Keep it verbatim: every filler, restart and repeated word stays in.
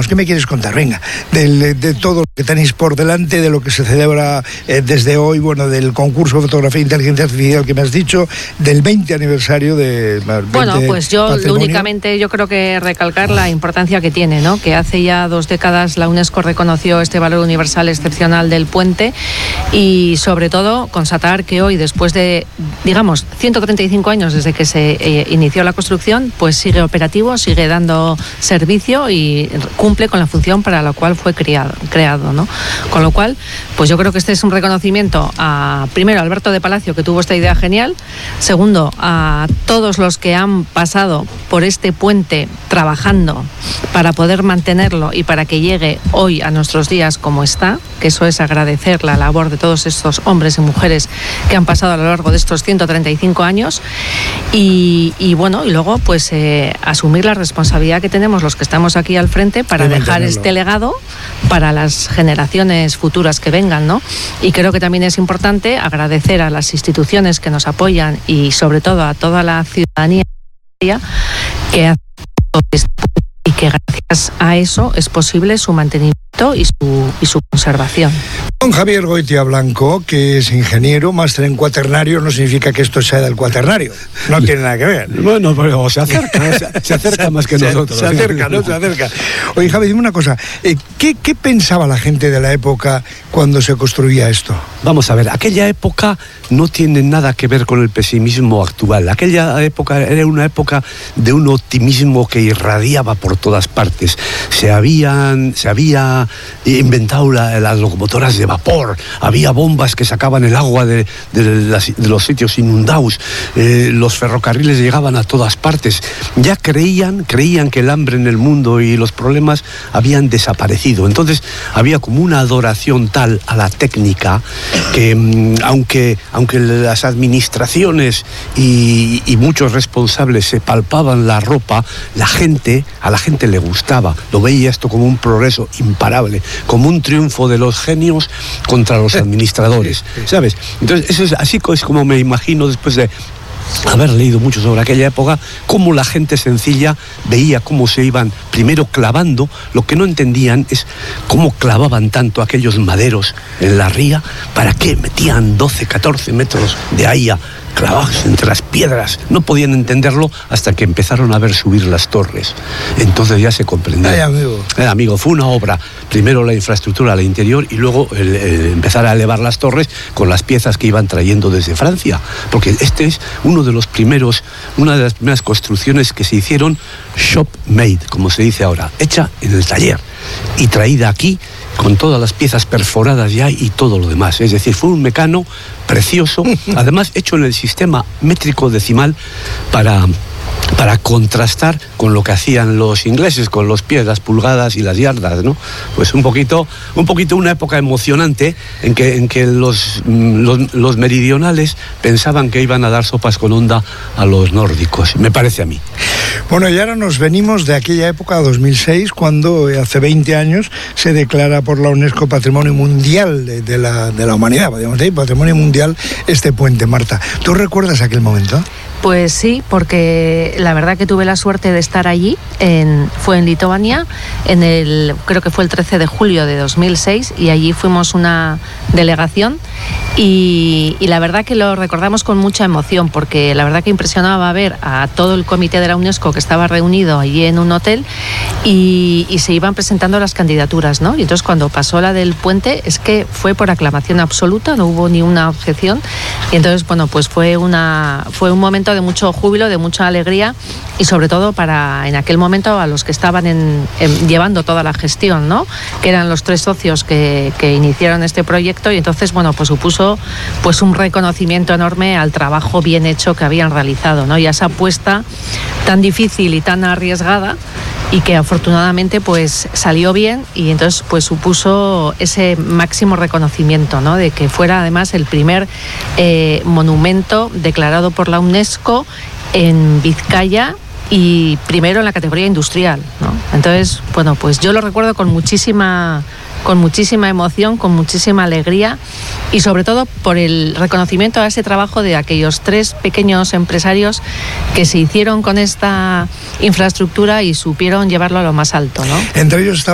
vamos, ¿qué me quieres contar? Venga, de, de todo lo que tenéis por delante, de lo que se celebra eh, desde hoy, bueno, del concurso de fotografía e inteligencia artificial que me has dicho, del veinte aniversario de... Bueno, pues yo únicamente yo creo que recalcar la importancia que tiene, ¿no? Que hace ya dos décadas la UNESCO reconoció este valor universal excepcional del puente y sobre todo constatar que hoy, después de, digamos, ciento treinta y cinco años desde que se eh, inició la construcción, pues sigue operativo, sigue dando servicio y cumple con la función para la cual fue creado, creado, ¿no? Con lo cual, pues yo creo que este es un reconocimiento a, primero, a Alberto de Palacio, que tuvo esta idea genial, segundo, a todos los que han pasado por este puente trabajando para poder mantenerlo y para que llegue hoy a nuestros días como está, que eso es agradecer la labor de todos estos hombres y mujeres que han pasado a lo largo de estos ciento treinta y cinco años y, y bueno, y luego pues eh, asumir la responsabilidad que tenemos los que estamos aquí al frente para dejar este legado para las generaciones futuras que vengan, ¿no? Y creo que también es importante agradecer a las instituciones que nos apoyan y sobre todo a toda la ciudadanía que hace esto y que gracias a eso es posible su mantenimiento y su, y su conservación. Don Javier Goitia Blanco, que es ingeniero, máster en cuaternario, no significa que esto sea del cuaternario, no tiene nada que ver. Bueno, pero se acerca, se, se acerca más que se, nosotros. Se acerca, ¿no? Se acerca. Oye, Javi, dime una cosa, eh, ¿qué, ¿qué pensaba la gente de la época cuando se construía esto? Vamos a ver, aquella época no tiene nada que ver con el pesimismo actual. Aquella época era una época de un optimismo que irradiaba por todas partes. Se habían, se había inventado la, las locomotoras de vapor, había bombas que sacaban el agua de, de, las, de los sitios inundados, eh, los ferrocarriles llegaban a todas partes. Ya creían, creían que el hambre en el mundo y los problemas habían desaparecido. Entonces había como una adoración tal a la técnica que aunque, aunque las administraciones y, y muchos responsables se palpaban la ropa, la gente, a la gente le gustaba, lo veía esto como un progreso imparable, como un triunfo de los genios contra los administradores, ¿sabes? Entonces eso es así es como me imagino después de haber leído mucho sobre aquella época, cómo la gente sencilla veía cómo se iban primero clavando. Lo que no entendían es cómo clavaban tanto aquellos maderos en la ría, para qué metían doce, catorce metros de ahía clavados entre las piedras. No podían entenderlo hasta que empezaron a ver subir las torres. Entonces ya se comprendió. Ay, amigo. Eh, amigo, fue una obra. Primero la infraestructura al interior y luego el, el empezar a elevar las torres con las piezas que iban trayendo desde Francia. Porque este es uno de los primeros, una de las primeras construcciones que se hicieron shop made, como se dice ahora, hecha en el taller y traída aquí con todas las piezas perforadas ya y todo lo demás. Es decir, fue un mecano precioso, además hecho en el sistema métrico decimal para, para contrastar con lo que hacían los ingleses, con los pies, las pulgadas y las yardas, ¿no? Pues un poquito, un poquito una época emocionante en que, en que los, los, los meridionales pensaban que iban a dar sopas con onda a los nórdicos, me parece a mí. Bueno, y ahora nos venimos de aquella época, dos mil seis, cuando hace veinte años se declara por la UNESCO Patrimonio Mundial de, de, la, de la Humanidad, podríamos decir, Patrimonio Mundial este puente. Marta, ¿tú recuerdas aquel momento? Pues sí, porque la verdad que tuve la suerte de estar allí, en, fue en Lituania, en el, creo que fue el trece de julio de dos mil seis, y allí fuimos una delegación y, y la verdad que lo recordamos con mucha emoción, porque la verdad que impresionaba ver a todo el comité de la UNESCO que estaba reunido allí en un hotel y, y se iban presentando las candidaturas, ¿no? Y entonces cuando pasó la del puente es que fue por aclamación absoluta, no hubo ni una objeción, y entonces bueno, pues fue una fue un momento de mucho júbilo, de mucha alegría y sobre todo para en aquel momento a los que estaban en, en, llevando toda la gestión, ¿no? Que eran los tres socios que, que iniciaron este proyecto y entonces bueno, pues supuso pues un reconocimiento enorme al trabajo bien hecho que habían realizado, ¿no? Y a esa apuesta tan difícil y tan arriesgada y que afortunadamente pues salió bien y entonces pues supuso ese máximo reconocimiento, ¿no? De que fuera además el primer eh, monumento declarado por la UNESCO en Vizcaya y primero en la categoría industrial, ¿no? Entonces, bueno, pues yo lo recuerdo con muchísima con muchísima emoción, con muchísima alegría y sobre todo por el reconocimiento a ese trabajo de aquellos tres pequeños empresarios que se hicieron con esta infraestructura y supieron llevarlo a lo más alto, ¿no? Entre ellos está